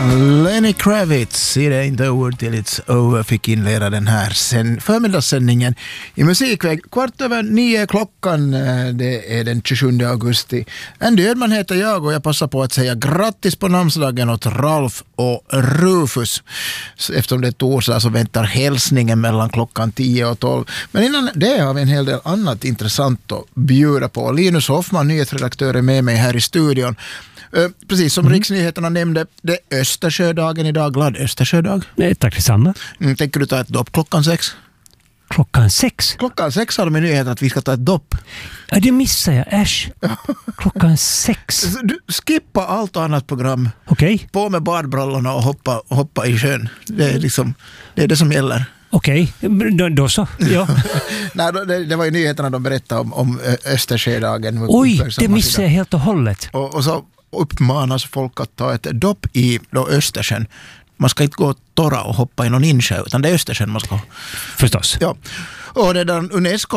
Lenny Kravitz, It Ain't Over Till It's Over, fick inleda den här förmiddagssändningen i Musikväg. 8:15 klockan, det är den 27 augusti. Andy Ödman heter jag och jag passar på att säga grattis på namnsdagen åt Ralf och Rufus. Eftersom det är torsdag så väntar hälsningen mellan klockan 10 och 12. Men innan det har vi en hel del annat intressant att bjuda på. Linus Hoffman, nyhetsredaktör, är med mig här i studion. Precis som Riksnyheterna nämnde, det är Östersjödagen idag. Glad Östersjödag. Nej, tack detsamma. Tänker du ta ett dopp klockan 6? Klockan 6? Klockan 6 har de i nyheten att vi ska ta ett dopp. Ja, det missar jag. Äsch. Klockan 6. Du skippa allt annat program. Okej. På med badbrallorna och hoppa i sjön. Det är liksom, det är det som gäller. Okej, då så. Ja. Nej, det var ju nyheterna de berättade om Östersjödagen. Oj, det missar jag helt och hållet. Och så uppmanas folk att ta ett dopp i Östersjön. Man ska inte gå torra och hoppa i någon insjö, utan det är Östersjön man ska. Förstås. Ja. Och det där UNESCO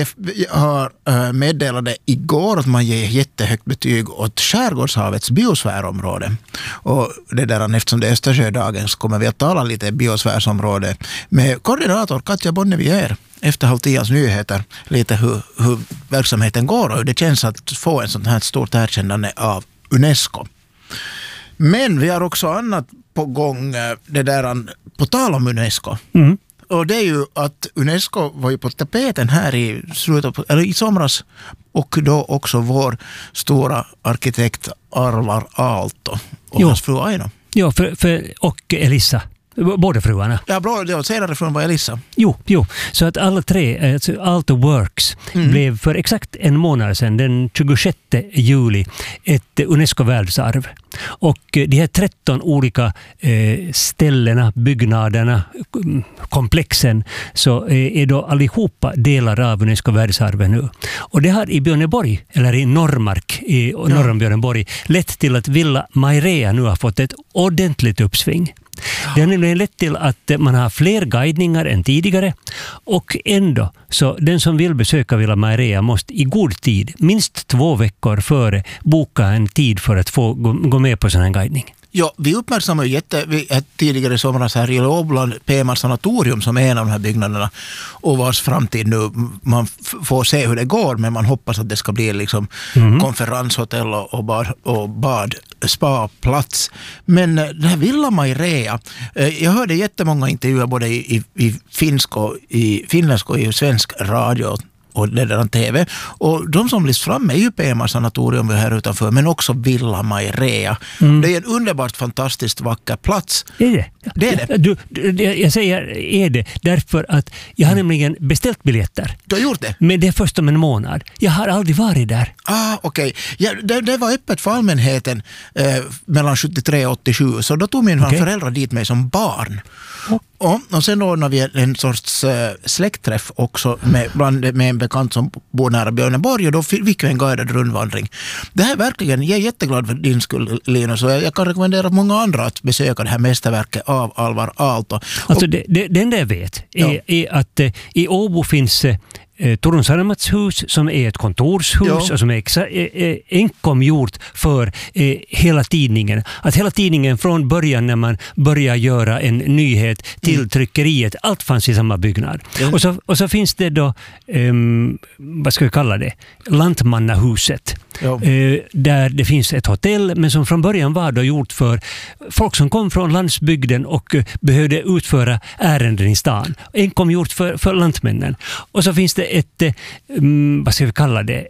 har meddelade igår att man ger jättehögt betyg åt Skärgårdshavets biosfärområde. Och det där, eftersom det är Östersjödagen så kommer vi att tala lite biosfärsområde med koordinator Katja Bonnevier efter 9:30 nyheter, lite hur verksamheten går och hur det känns att få en sån här stort erkännande av UNESCO. Men vi har också annat på gång, det där på tal om UNESCO. Mm. Och det är ju att UNESCO var ju på tapeten här i somras, och då också vår stora arkitekt Alvar Aalto och hans fru Aino. Ja, och Elissa. Båda fruarna. Ja, bra. Det var senare från var Elissa. Jo. Så att alla tre, alltså Aalto Works, blev för exakt en månad sedan, den 26 juli, ett UNESCO-världsarv. Och de här 13 olika ställena, byggnaderna, komplexen, så är då allihopa delar av UNESCO-världsarven nu. Och det har i Björneborg, eller i Norrmark, norr om Björneborg, lett till att Villa Mairea nu har fått ett ordentligt uppsving. Det har nämligen lett till att man har fler guidningar än tidigare, och ändå så den som vill besöka Villa Mairea måste i god tid, minst 2 veckor före, boka en tid för att få gå med på sån här guidning. Ja, vi uppmärksammar ju tidigare somras här i Åbland PMR Sanatorium som är en av de här byggnaderna, och vars framtid nu man får se hur det går, men man hoppas att det ska bli liksom konferenshotell och bad, spa-plats. Men det här Villa Mairea, jag hörde jättemånga intervjuer både i finländsk och i svensk radio och det där TV. Och de som lyfts fram är ju PMR Sanatorium här utanför, men också Villa Mairea. Det är en underbart fantastiskt vacker plats. Det är det. Jag säger är det därför att jag har nämligen beställt biljetter. Du har gjort det? Men det är först om en månad. Jag har aldrig varit där. Okej. Ja, det var öppet för allmänheten mellan 73 och 87, så då tog mina föräldrar dit mig som barn. Och sen ordnade vi en sorts släktträff också med en bekant som bor nära Björneborg, och då fick vi en guidad rundvandring. Det här verkligen, jag är jätteglad för din skull, Linus, och jag kan rekommendera många andra att besöka det här mästerverket av Alvar Aalto. Alltså det enda jag vet är att i Åbo finns Turun Sanomats hus som är ett kontorshus och som är enkom gjort för hela tidningen. Att hela tidningen från början när man börjar göra en nyhet till tryckeriet, allt fanns i samma byggnad. Och så finns det då, vad ska vi kalla det? Lantmannahuset. Där det finns ett hotell, men som från början var då gjort för folk som kom från landsbygden och behövde utföra ärenden i stan. Enkom gjort för lantmännen. Och så finns det ett, vad ska vi kalla det,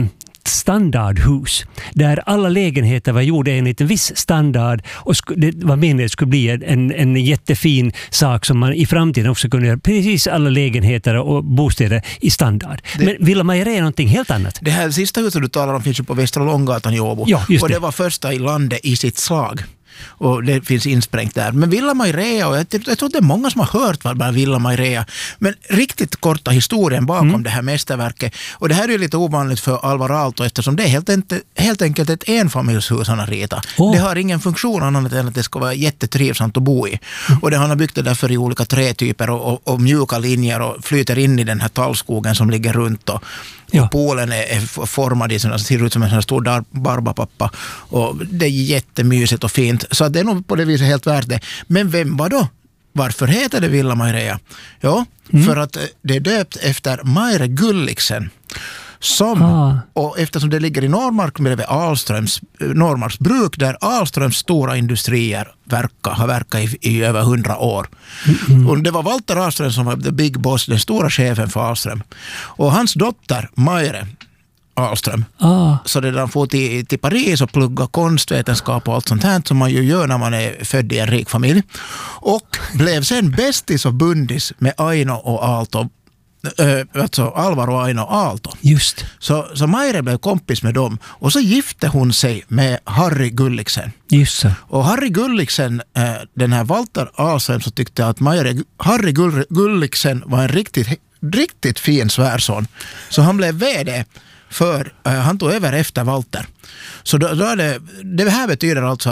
standardhus där alla lägenheter var gjorda enligt en viss standard, och det var meningen att det skulle bli en jättefin sak som man i framtiden också kunde göra precis alla lägenheter och bostäder i standard. Men Villa Mairea är någonting helt annat. Det här sista huset du talar om finns ju på Västra Långgatan i Åbo. Ja, just och det var första i landet i sitt slag. Och det finns insprängt där. Men Villa Mairea, och jag tror det är många som har hört vad Villa Mairea, men riktigt korta historien bakom det här mästerverket. Och det här är ju lite ovanligt för Alvar Aalto, eftersom det är helt enkelt ett enfamiljshus han har ritat. Det har ingen funktion annat än att det ska vara jättetrivsamt att bo i. Och det han har byggt det därför i olika trätyper och mjuka linjer och flyter in i den här tallskogen som ligger runt. Ja. Och poolen är formad i sådana, ser ut som en sån stor barbapappa. Och det är jättemysigt och fint. Så det är nog på det viset helt värt det. Men vem var då? Varför heter det Villa Mairea? Ja, för att det är döpt efter Maire Gulliksen. Och eftersom det ligger i Norrmark bredvid Norrmarks bruk, där Ahlströms stora industrier har verkat i över 100 år. Och det var Walter Ahlström som var the big boss, den stora chefen för Ahlström. Och hans dotter Maire Ahlström. Så det där får till Paris och plugga konstvetenskap och allt sånt här som man ju gör när man är född i en rik familj. Och blev sen bästis och bundis med Aino och Aalto. Alltså Alvar och Aino Aalto. Just. Så Maire blev kompis med dem och så gifte hon sig med Harry Gulliksen. Just så. Och Harry Gulliksen, den här Walter Ahlström, så tyckte att Harry Gulliksen var en riktigt fin svärson. Så han blev vd han tog över efter Walter. Så det här betyder alltså